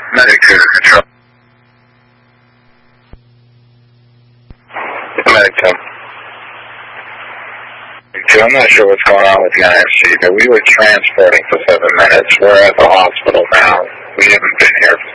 Medic to control. Medic 2. I'm not sure what's going on with the IFC, but we were transporting for 7 minutes. We're at the hospital now. We haven't been here